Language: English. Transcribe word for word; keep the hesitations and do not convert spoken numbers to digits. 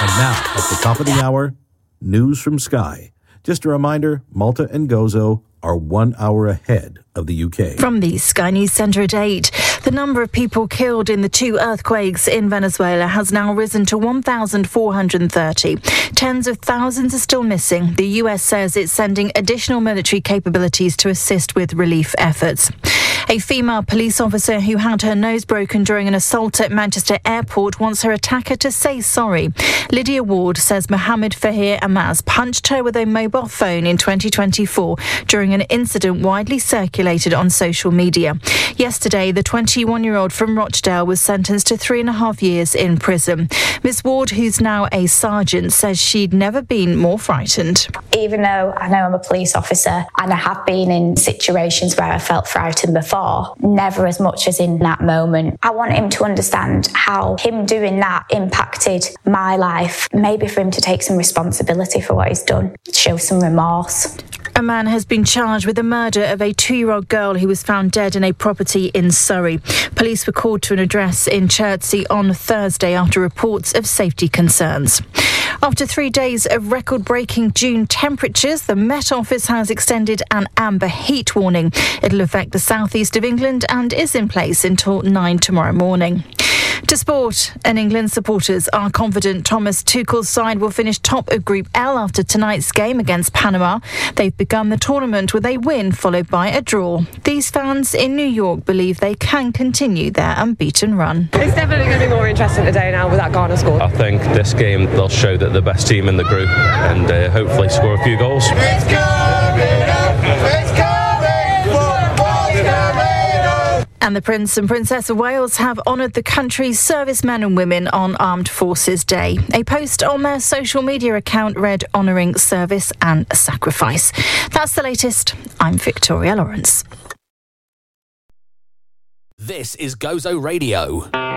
Now, at the top of the hour, news from Sky. Just a reminder, Malta and Gozo are one hour ahead of the U K. From the Sky News Centre at eight, the number of people killed in the two earthquakes in Venezuela has now risen to one thousand four hundred thirty. Tens of thousands are still missing. The U S says it's sending additional military capabilities to assist with relief efforts. A female police officer who had her nose broken during an assault at Manchester Airport wants her attacker to say sorry. Lydia Ward says Mohammed Fahir Amaz punched her with a mobile phone in twenty twenty-four during an incident widely circulated on social media. Yesterday, the twenty-one-year-old from Rochdale was sentenced to three and a half years in prison. Miss Ward, who's now a sergeant, says she'd never been more frightened. Even though I know I'm a police officer and I have been in situations where I felt frightened before, never as much as in that moment. I want him to understand how him doing that impacted my life. Maybe for him to take some responsibility for what he's done, show some remorse. A man has been charged with the murder of a two-year-old girl who was found dead in a property in Surrey. Police were called to an address in Chertsey on Thursday after reports of safety concerns. After three days of record-breaking June temperatures, the Met Office has extended an amber heat warning. It'll affect the southeast of England and is in place until nine tomorrow morning. To sport, and England supporters are confident Thomas Tuchel's side will finish top of Group L after tonight's game against Panama. They've begun the tournament with a win followed by a draw. These fans in New York believe they can continue their unbeaten run. It's definitely going to be more interesting today now with that Ghana score. I think this game they'll show that they're the best team in the group and uh, hopefully score a few goals. It's coming up, it's coming, football's coming up. And the Prince and Princess of Wales have honoured the country's servicemen and women on Armed Forces Day. A post on their social media account read honouring service and sacrifice. That's the latest. I'm Victoria Lawrence. This is Gozo Radio.